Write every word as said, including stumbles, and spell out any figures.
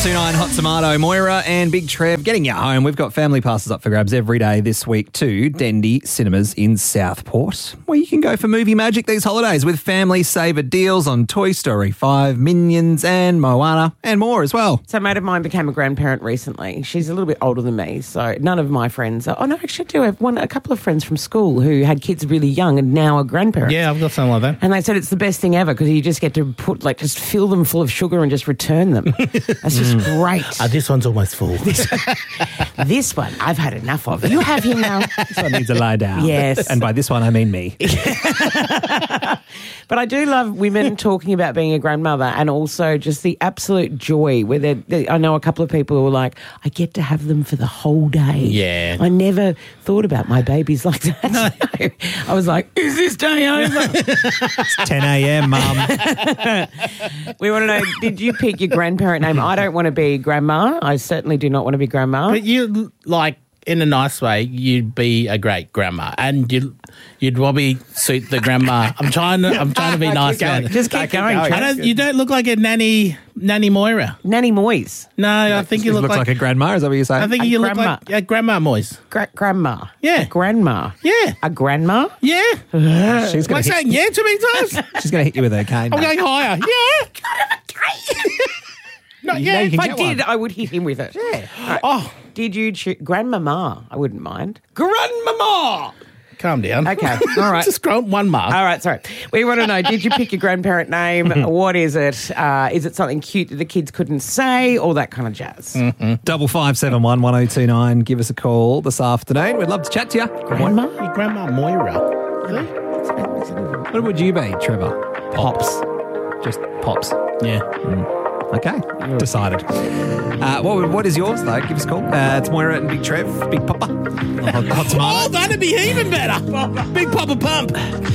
two nine Hot Tomato, Moira and Big Trev getting you home. We've got family passes up for grabs every day this week to Dendy Cinemas in Southport, where you can go for movie magic these holidays with family saver deals on Toy Story five, Minions and Moana and more as well. So a mate of mine became a grandparent recently. She's a little bit older than me, so none of my friends are, oh no, actually I do have one, a couple of friends from school who had kids really young and now are grandparents. Yeah, I've got something like that. And they said it's the best thing ever because you just get to put, like, just fill them full of sugar and just return them. That's just great. Uh, this one's almost full. This one, I've had enough of. You have him now. This one needs to lie down. Yes. And by this one, I mean me. But I do love women talking about being a grandmother and also just the absolute joy where they're, they, I know a couple of people who are like, I get to have them for the whole day. Yeah. I never thought about my babies like that. No. I was like, is this day over? It's ten a.m, Mum. We want to know, did you pick your grandparent name? I don't want to be grandma. I certainly do not want to be grandma. But you, like, in a nice way, you'd be a great grandma, and you'd you'd probably suit the grandma. I'm trying to I'm trying to be nice about it. Just keep, keep going. going. I don't, you don't look like a nanny nanny Moira. Nanny Moyes. No, I think you This look looks like, like, a grandma, is that what you're saying? I think a you look grandma. like a grandma Moyes. Gra- grandma. Yeah. A grandma. Yeah, A grandma? yeah. She's Am I going to hit, saying yeah too many times? she's gonna hit you with her cane. I'm mate. going higher. Yeah. No, You yeah. know you If can I get did, one. I would hit him with it. Yeah. Oh, Did you choose grandmama? I wouldn't mind. Grandmama. calm down. Okay, all right. Just grow one mark. All right, sorry. We want to know, did you pick your grandparent name? What is it? Uh, is it something cute that the kids couldn't say? All that kind of jazz. Double five seven one one zero two nine. Give us a call this afternoon. We'd love to chat to you. Grandma? Your grandma Moira. What would you be, Trevor? Pops. Just pops. Yeah. Okay, decided. Uh, what, what is yours, though? Give us a call. Uh, it's Moira and Big Trev, Big Papa. Hot, hot tomato. Oh, that'd be even better. Big Papa Pump.